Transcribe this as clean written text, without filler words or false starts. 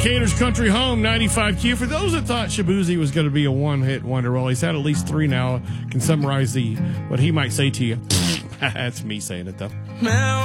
Decatur's Country Home, 95Q. For those that thought Shabuzi was going to be a one-hit wonder, well, he's had at least 3 now. Can summarize what he might say to you. That's me saying it, though.